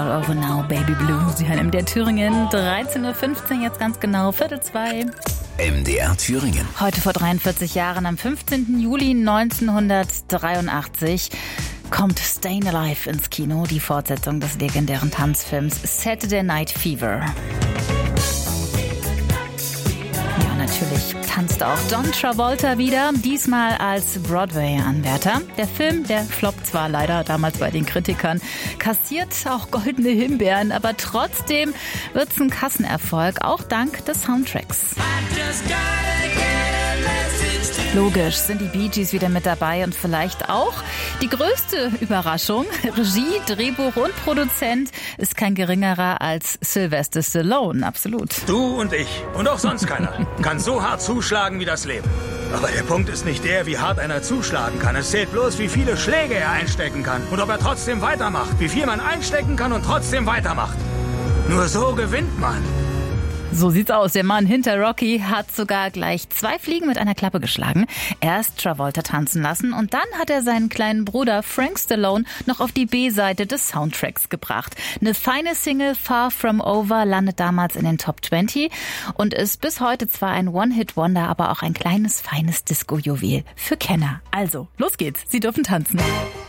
All Over Now, Baby Blue. Sie hören MDR Thüringen, 13.15 Uhr, jetzt ganz genau, 13:45. MDR Thüringen. Heute vor 43 Jahren, am 15. Juli 1983, kommt Stayin' Alive ins Kino, die Fortsetzung des legendären Tanzfilms Saturday Night Fever. Ja, natürlich tanzt auch John Travolta wieder, diesmal als Broadway-Anwärter. Der Film, der floppt zwar leider damals bei den Kritikern, kassiert auch goldene Himbeeren, aber trotzdem wird's ein Kassenerfolg, auch dank des Soundtracks. Logisch sind die Bee Gees wieder mit dabei und vielleicht auch die größte Überraschung. Regie, Drehbuch und Produzent ist kein geringerer als Sylvester Stallone, absolut. Du und ich und auch sonst keiner kann so hart zuschlagen wie das Leben. Aber der Punkt ist nicht der, wie hart einer zuschlagen kann. Es zählt bloß, wie viele Schläge er einstecken kann und ob er trotzdem weitermacht. Wie viel man einstecken kann und trotzdem weitermacht. Nur so gewinnt man. So sieht's aus. Der Mann hinter Rocky hat sogar gleich 2 Fliegen mit einer Klappe geschlagen. Erst Travolta tanzen lassen und dann hat er seinen kleinen Bruder Frank Stallone noch auf die B-Seite des Soundtracks gebracht. Eine feine Single, Far From Over, landet damals in den Top 20 und ist bis heute zwar ein One-Hit-Wonder, aber auch ein kleines, feines Disco-Juwel für Kenner. Also, los geht's. Sie dürfen tanzen.